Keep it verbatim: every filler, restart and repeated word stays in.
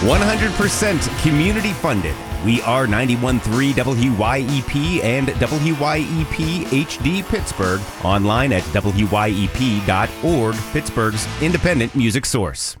one hundred percent community funded. We are ninety-one point three W Y E P and W Y E P H D Pittsburgh. Online at W Y E P dot org, Pittsburgh's independent music source.